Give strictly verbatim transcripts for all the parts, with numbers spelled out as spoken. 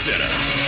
Center.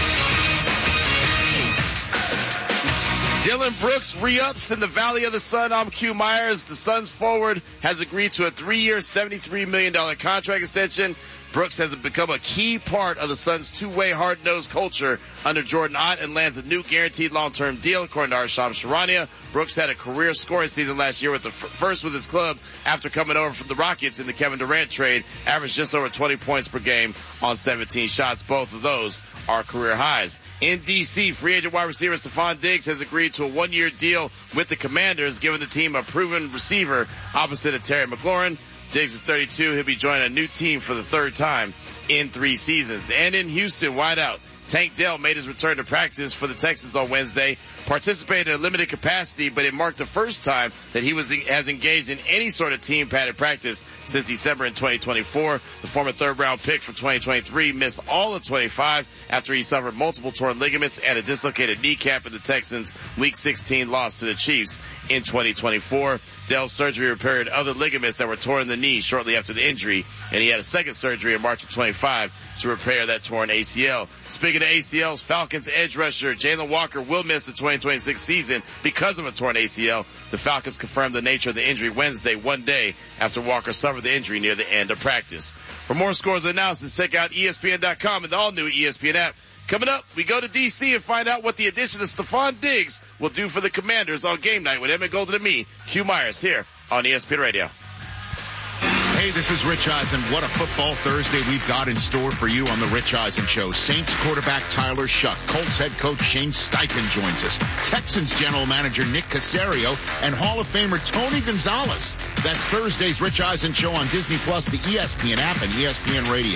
Dillon Brooks re-ups in the Valley of the Sun. I'm Q Myers. The Suns forward has agreed to a three-year, seventy-three million dollars contract extension. Brooks has become a key part of the Suns' two-way hard-nosed culture under Jordan Ott and lands a new guaranteed long-term deal, according to Arsham Sharania. Brooks had a career scoring season last year with the f- first with his club after coming over from the Rockets in the Kevin Durant trade, averaged just over twenty points per game on seventeen shots. Both of those are career highs. In D C, free agent wide receiver Stephon Diggs has agreed to a one-year deal with the Commanders, giving the team a proven receiver opposite of Terry McLaurin. Diggs is thirty-two. He'll be joining a new team for the third time in three seasons. And in Houston, wideout Tank Dell made his return to practice for the Texans on Wednesday, participated in a limited capacity, but it marked the first time that he was has engaged in any sort of team padded practice since December in twenty twenty-four. The former third round pick for twenty twenty-three missed all of twenty-five after he suffered multiple torn ligaments and a dislocated kneecap in the Texans' Week sixteen loss to the Chiefs in twenty twenty-four. Dell's surgery repaired other ligaments that were torn in the knee shortly after the injury, and he had a second surgery in March of twenty-five to repair that torn A C L. Speaking of A C Ls, Falcons edge rusher Jalen Walker will miss the twenty twenty-six season because of a torn A C L. The Falcons confirmed the nature of the injury Wednesday, one day after Walker suffered the injury near the end of practice. For more scores and analysis, check out E S P N dot com and the all-new E S P N app. Coming up, we go to D C and find out what the addition of Stephon Diggs will do for the Commanders on game night with Emmett Golden and me, Q Myers, here on E S P N Radio. Hey, this is Rich Eisen. What a football Thursday we've got in store for you on the Rich Eisen Show. Saints quarterback Tyler Shuck, Colts head coach Shane Steichen joins us, Texans general manager Nick Caserio, and Hall of Famer Tony Gonzalez. That's Thursday's Rich Eisen Show on Disney Plus, the E S P N app, and E S P N Radio.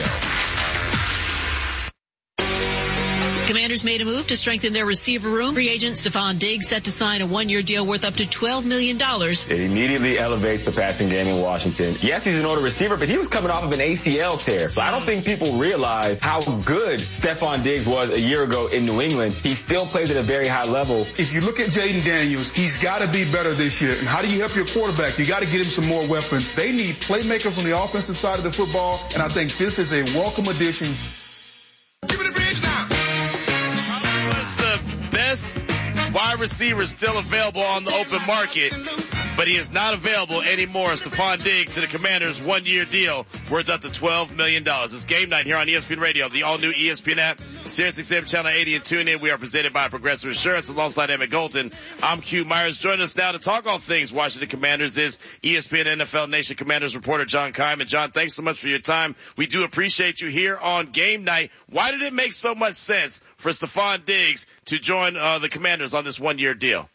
Commanders made a move to strengthen their receiver room. Free agent Stephon Diggs set to sign a one-year deal worth up to twelve million dollars. It immediately elevates the passing game in Washington. Yes, he's an older receiver, but he was coming off of an A C L tear. So I don't think people realize how good Stephon Diggs was a year ago in New England. He still plays at a very high level. If you look at Jaden Daniels, he's got to be better this year. And how do you help your quarterback? You got to get him some more weapons. They need playmakers on the offensive side of the football, and I think this is a welcome addition. Give me the bridge now. The best wide receiver still available on the open market, but he is not available anymore. Stephon Diggs to the Commanders, one-year deal worth up to twelve million dollars. It's game night here on E S P N Radio, the all-new E S P N app, Sirius X M Channel eighty, and tune in. We are presented by Progressive Insurance alongside Emmett Golden. I'm Q Myers. Joining us now to talk all things Washington Commanders is E S P N N F L Nation Commanders reporter John Keim. And John, thanks so much for your time. We do appreciate you here on game night. Why did it make so much sense for Stephon Diggs to join uh, the Commanders on this one-year deal?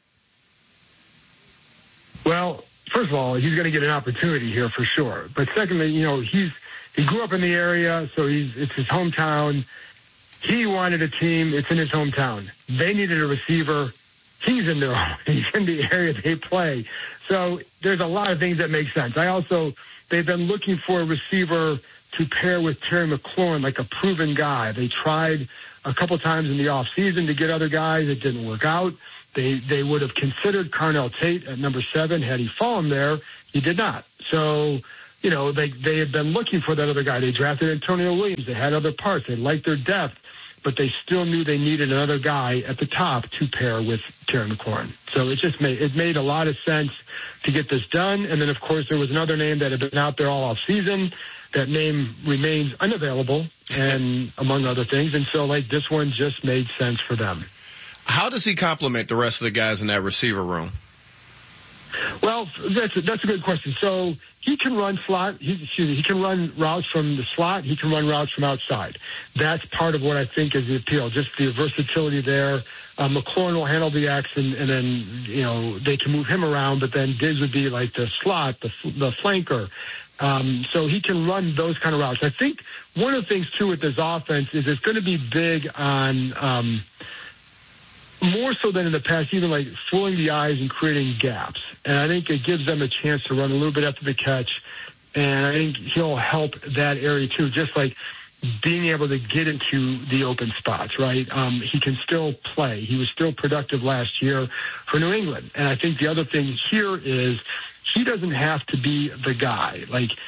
Well, first of all, he's going to get an opportunity here for sure. But secondly, you know, he's he grew up in the area, so he's it's his hometown. He wanted a team. It's in his hometown. They needed a receiver. He's in their he's in the area they play. So there's a lot of things that make sense. I also they've been looking for a receiver to pair with Terry McLaurin, like a proven guy. They tried a couple times in the off season to get other guys. It didn't work out. They they would have considered Carnell Tate at number seven had he fallen there. He did not. So, you know, they they had been looking for that other guy. They drafted Antonio Williams. They had other parts. They liked their depth, but they still knew they needed another guy at the top to pair with Terry McLaurin. So it just made it made a lot of sense to get this done. And then, of course, there was another name that had been out there all off season. That name remains unavailable, and among other things. And so, like, this one just made sense for them. How does he complement the rest of the guys in that receiver room? Well, that's a, that's a good question. So he can run slot. He, excuse me, he can run routes from the slot. He can run routes from outside. That's part of what I think is the appeal, just the versatility there. Uh, McLaurin will handle the X, and, and then, you know, they can move him around, but then Diggs would be like the slot, the, the flanker. Um, so he can run those kind of routes. I think one of the things, too, with this offense is it's going to be big on um, more so than in the past, even like fooling the eyes and creating gaps. And I think it gives them a chance to run a little bit after the catch. And I think he'll help that area, too, just like being able to get into the open spots, right? Um, he can still play. He was still productive last year for New England. And I think the other thing here is he doesn't have to be the guy. Like,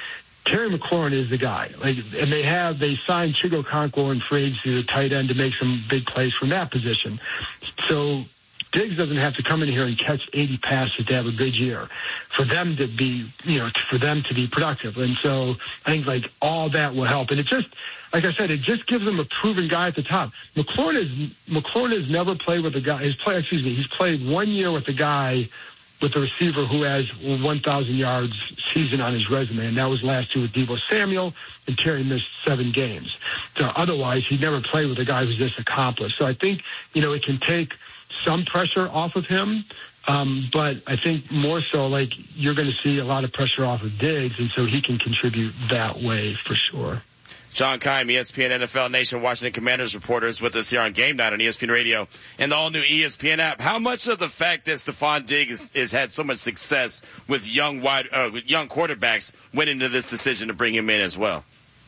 Terry McLaurin is the guy. Like, and they have, they signed Chigo Okonkwo in free agency, the tight end, to make some big plays from that position. So Diggs doesn't have to come in here and catch eighty passes to have a good year for them to be, you know, for them to be productive. And so I think like all that will help. And it just, like I said, it just gives them a proven guy at the top. McLaurin is, McLaurin has never played with a guy, he's played, excuse me, he's played one year with a guy, with a receiver who has one thousand yards season on his resume, and that was last year with Deebo Samuel, and Terry missed seven games. So otherwise, he never played with a guy who's this accomplished. So I think, you know, it can take some pressure off of him, um, but I think more so, like, you're going to see a lot of pressure off of Diggs, and so he can contribute that way for sure. John Keim, E S P N N F L Nation Washington Commanders reporter, is with us here on Game Night on E S P N Radio and the all-new E S P N app. How much of the fact that Stephon Diggs has had so much success with young wide, uh, with young quarterbacks went into this decision to bring him in as well?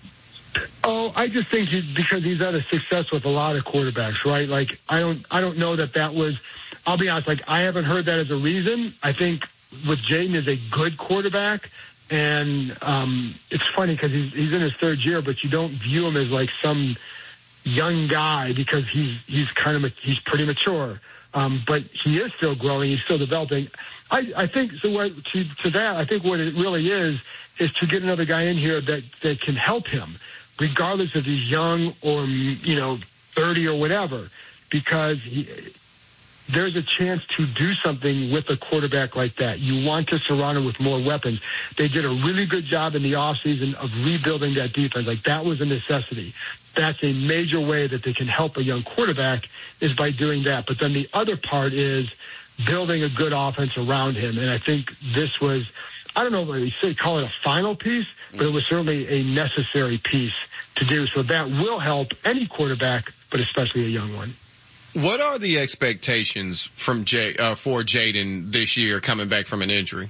Oh, I just think he, because he's had a success with a lot of quarterbacks, right? Like, I don't, I don't know that that was, I'll be honest, like, I haven't heard that as a reason. I think with Jaden is a good quarterback. And um, it's funny because he's, he's in his third year, but you don't view him as like some young guy because he's he's kind of he's pretty mature. Um, but he is still growing. He's still developing. I, I think so. What, to, to that, I think what it really is is to get another guy in here that that can help him, regardless if he's young or you know thirty or whatever, because he, there's a chance to do something with a quarterback like that. You want to surround him with more weapons. They did a really good job in the offseason of rebuilding that defense. Like, that was a necessity. That's a major way that they can help a young quarterback is by doing that. But then the other part is building a good offense around him. And I think this was, I don't know if you say call it a final piece, but it was certainly a necessary piece to do. So that will help any quarterback, but especially a young one. What are the expectations from Jay, uh, for Jaden this year coming back from an injury?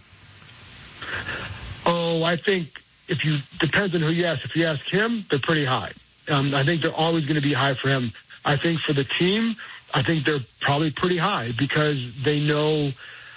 Oh, I think if you, depends on who you ask. If you ask him, they're pretty high. Um, I think they're always going to be high for him. I think for the team, I think they're probably pretty high because they know,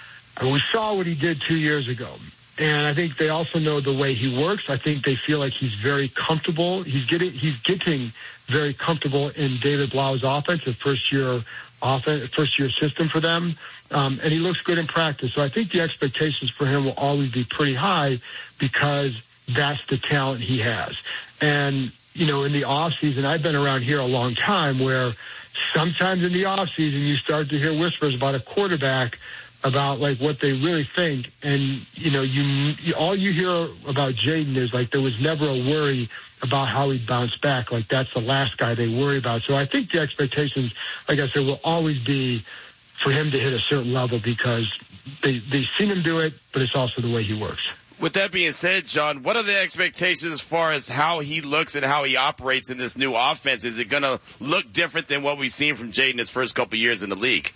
we saw what he did two years ago. And I think they also know the way he works. I think they feel like he's very comfortable. He's getting, he's getting very comfortable in David Blau's offense, the first year offense, first year system for them. Um, and he looks good in practice. So I think the expectations for him will always be pretty high because that's the talent he has. And, you know, in the off season, I've been around here a long time where sometimes in the off season you start to hear whispers about a quarterback about like what they really think. And, you know, you, you all you hear about Jaden is like there was never a worry about how he'd bounce back. Like that's the last guy they worry about. So I think the expectations, like I said, will always be for him to hit a certain level because they, they've seen him do it, but it's also the way he works. With that being said, John, what are the expectations as far as how he looks and how he operates in this new offense? Is it going to look different than what we've seen from Jaden his first couple years in the league?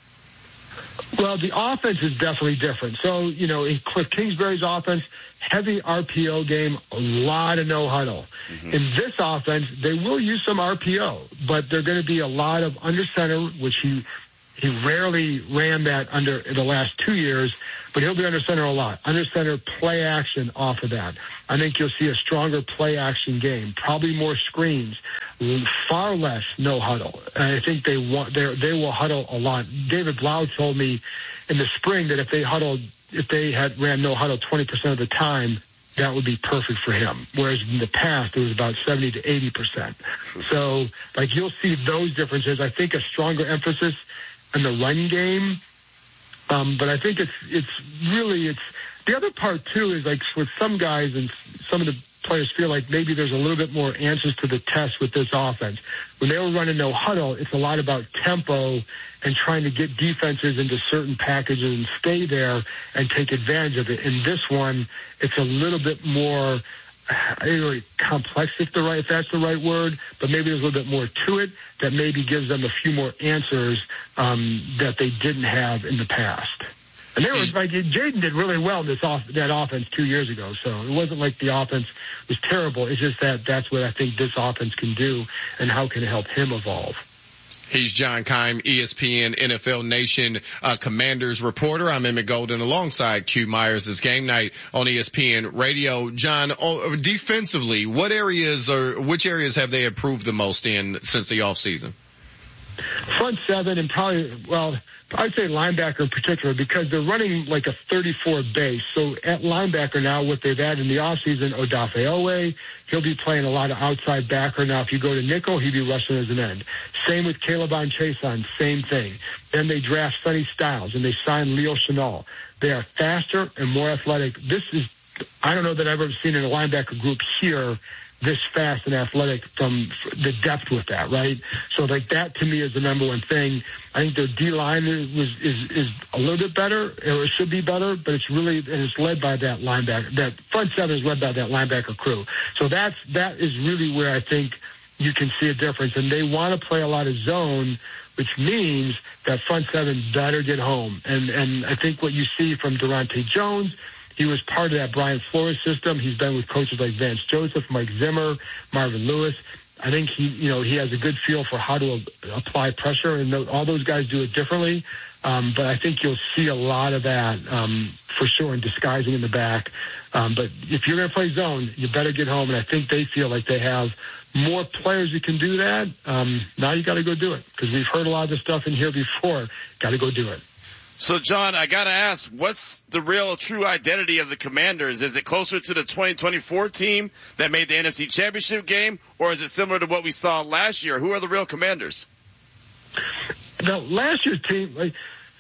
Well, the offense is definitely different. So, you know, in Cliff Kingsbury's offense, heavy R P O game, a lot of no huddle. Mm-hmm. In this offense, they will use some R P O, but they're going to be a lot of under center, which he he rarely ran that under the last two years, but he'll be under center a lot. Under center play action off of that. I think you'll see a stronger play action game, probably more screens, far less no huddle. And I think they want they they will huddle a lot. David Blau told me in the spring that if they huddled, if they had ran no huddle twenty percent of the time, that would be perfect for him. Whereas in the past, it was about seventy to eighty percent. So, like, you'll see those differences. I think a stronger emphasis in the run game. Um, but I think it's, it's really, it's, the other part too is like with some guys and some of the players feel like maybe there's a little bit more answers to the test with this offense. When they were running no huddle, it's a lot about tempo and trying to get defenses into certain packages and stay there and take advantage of it. In this one, it's a little bit more, I don't know, complex if the right, if that's the right word, but maybe there's a little bit more to it that maybe gives them a few more answers um, that they didn't have in the past. And there was like Jaden did really well in this off that offense two years ago, so it wasn't like the offense was terrible. It's just that that's what I think this offense can do, and how can it help him evolve. He's John Keim, E S P N N F L Nation uh, Commanders reporter. I'm Emmett Golden alongside Q Myers. This Game Night on E S P N Radio. John, oh, defensively, what areas or which areas have they improved the most in since the offseason? Front seven and probably, well, I'd say linebacker in particular because they're running like a thirty-four base. So at linebacker now, what they've added in the offseason, Odafe Owe, he'll be playing a lot of outside backer. Now, if you go to nickel, he'd be rushing as an end. Same with Calebon Chason, same thing. Then they draft Sonny Styles and they sign Leo Chenal. They are faster and more athletic. This is, I don't know that I've ever seen in a linebacker group here this fast and athletic from the depth with that, right? So like that to me is the number one thing. I think their D line is, is, is a little bit better, or it should be better, but it's really, and it's led by that linebacker, that front seven is led by that linebacker crew. So that's, that is really where I think you can see a difference. And they want to play a lot of zone, which means that front seven better get home. And, and I think what you see from Durante Jones, he was part of that Brian Flores system. He's been with coaches like Vance Joseph, Mike Zimmer, Marvin Lewis. I think he, you know, he has a good feel for how to apply pressure, and all those guys do it differently. Um, but I think you'll see a lot of that um, for sure in disguising in the back. Um, but if you're going to play zone, you better get home. And I think they feel like they have more players who can do that. Um, now you got to go do it because we've heard a lot of this stuff in here before. Got to go do it. So, John, I got to ask, what's the real true identity of the Commanders? Is it closer to the twenty twenty-four team that made the N F C Championship game, or is it similar to what we saw last year? Who are the real Commanders? Now, last year's team, like,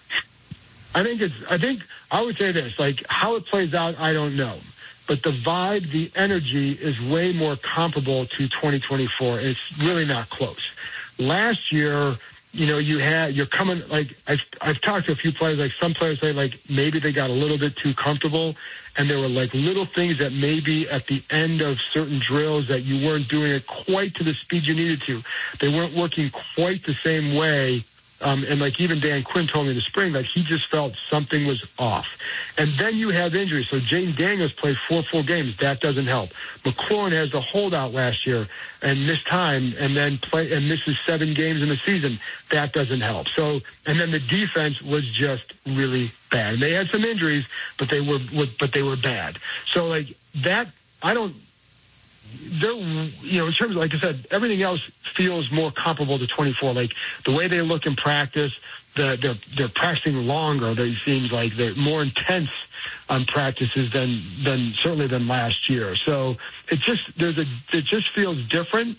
I think it's, I think, I would say this, like, how it plays out, I don't know. But the vibe, the energy is way more comparable to twenty twenty-four. It's really not close. Last year, you know, you had, you're coming, like, I've, I've talked to a few players, like some players say, like, maybe they got a little bit too comfortable, and there were, like, little things that maybe at the end of certain drills that you weren't doing it quite to the speed you needed to. They weren't working quite the same way. Um, and like even Dan Quinn told me in the spring, like he just felt something was off. And then you have injuries. So Jaden Daniels played four full games. That doesn't help. McLaurin has a holdout last year and missed time and then play and misses seven games in the season. That doesn't help. So, and then the defense was just really bad. And they had some injuries, but they were, but they were bad. So like that, I don't, they're, you know, in terms of, like I said, everything else feels more comparable to twenty-four. Like the way they look in practice, the, they're, they're practicing longer. It seems like they're more intense on practices than, than certainly than last year. So it just, there's a, it just feels different.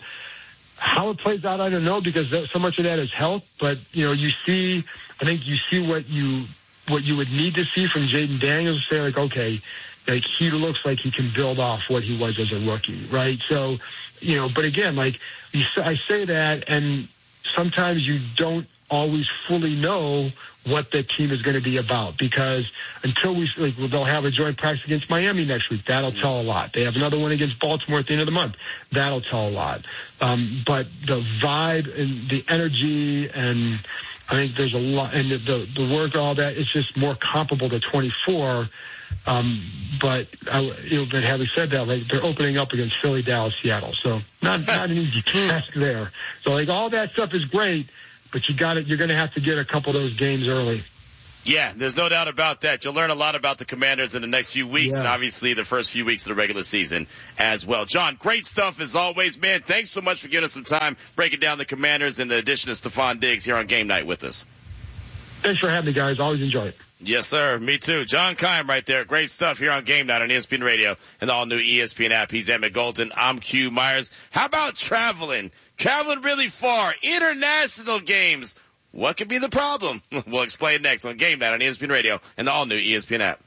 How it plays out, I don't know, because so much of that is health. But, you know, you see, I think you see what you, what you would need to see from Jaden Daniels to say, like, okay, like he looks like he can build off what he was as a rookie, right? So, you know, but again, like you, I say that, and sometimes you don't always fully know what the team is going to be about, because until we, like, they'll have a joint practice against Miami next week. That'll tell a lot. They have another one against Baltimore at the end of the month. That'll tell a lot. Um, but the vibe and the energy, and I think there's a lot, and the, the, the work, all that, it's just more comparable to twenty-four. Um, but, I, you know, but having said that, like they're opening up against Philly, Dallas, Seattle. So not, not an easy task there. So like all that stuff is great, but you got it. You're going to have to get a couple of those games early. Yeah, there's no doubt about that. You'll learn a lot about the Commanders in the next few weeks, yeah. And obviously the first few weeks of the regular season as well. John, great stuff as always, man. Thanks so much for giving us some time breaking down the Commanders and the addition of Stephon Diggs here on Game Night with us. Thanks for having me, guys. Always enjoy it. Yes, sir. Me too. John Keim right there. Great stuff here on Game Night on E S P N Radio and the all-new E S P N app. He's Emmett Golden. I'm Q Myers. How about traveling? Traveling really far. International games. What could be the problem? We'll explain next on Game Night on E S P N Radio and the all-new E S P N app.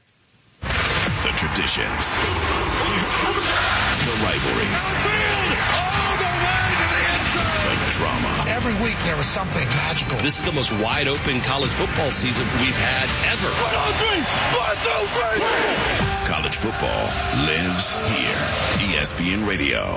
The traditions. The rivalries. Drama. Every week there was something magical. This is the most wide open college football season we've had ever. One, two, three. One, two, three. College football lives here. E S P N Radio.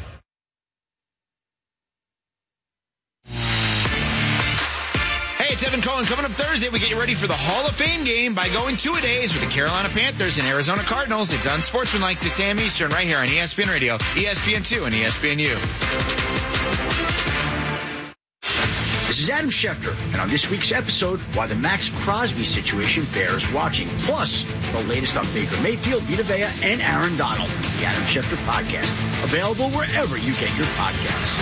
Hey, it's Evan Cohen. Coming up Thursday, we get you ready for the Hall of Fame game by going two-a-days with the Carolina Panthers and Arizona Cardinals. It's on Sportsmanlike, six a.m. Eastern, right here on E S P N Radio, E S P N two, and E S P N U. This is Adam Schefter. And on this week's episode, why the Max Crosby situation bears watching. Plus, the latest on Baker Mayfield, Vita Vea, and Aaron Donald. The Adam Schefter Podcast. Available wherever you get your podcasts.